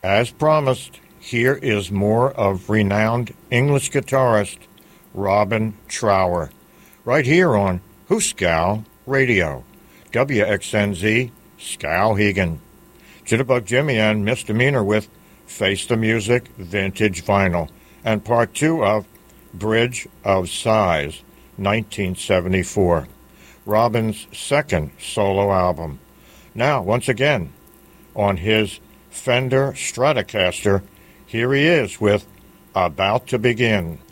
As promised, here is more of renowned English guitarist Robin Trower, right here on Hooskow Radio, WXNZ Skowhegan. Jitterbug Jimmy and Misdemeanor with Face the Music Vintage Vinyl, and part 2 of Bridge of Sighs, 1974, Robin's second solo album. Now, once again, on his Fender Stratocaster, here he is with About to Begin.